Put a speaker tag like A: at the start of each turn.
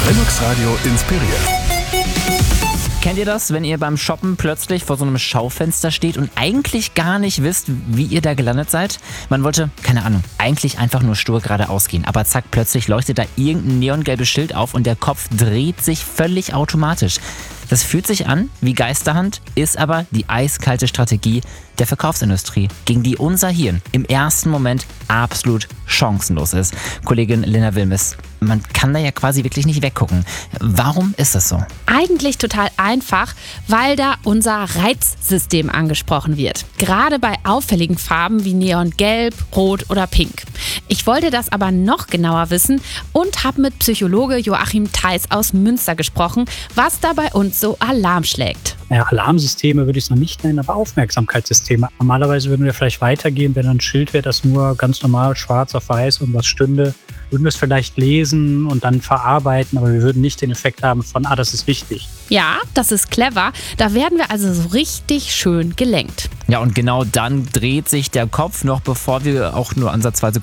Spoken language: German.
A: Lennox Radio inspiriert.
B: Kennt ihr das, wenn ihr beim Shoppen plötzlich vor so einem Schaufenster steht und eigentlich gar nicht wisst, wie ihr da gelandet seid? Man wollte, keine Ahnung, eigentlich einfach nur stur geradeaus gehen, aber zack, plötzlich leuchtet da irgendein neongelbes Schild auf und der Kopf dreht sich völlig automatisch. Das fühlt sich an wie Geisterhand, ist aber die eiskalte Strategie der Verkaufsindustrie, gegen die unser Hirn im ersten Moment absolut chancenlos ist. Kollegin Lena Wilmes, man kann da ja quasi wirklich nicht weggucken. Warum ist das so?
C: Eigentlich total einfach, weil da unser Reizsystem angesprochen wird. Gerade bei auffälligen Farben wie Neongelb, Rot oder Pink. Ich wollte das aber noch genauer wissen und habe mit Psychologe Joachim Theis aus Münster gesprochen, was da bei uns so Alarm schlägt.
D: Ja, Alarmsysteme würde ich es noch nicht nennen, aber Aufmerksamkeitssysteme. Normalerweise würden wir vielleicht weitergehen, wenn ein Schild wäre, das nur ganz normal schwarz auf weiß und was stünde. Würden wir es vielleicht lesen und dann verarbeiten, aber wir würden nicht den Effekt haben von, das ist wichtig.
C: Ja, das ist clever. Da werden wir also so richtig schön gelenkt.
B: Ja, und genau dann dreht sich der Kopf, noch bevor wir auch nur ansatzweise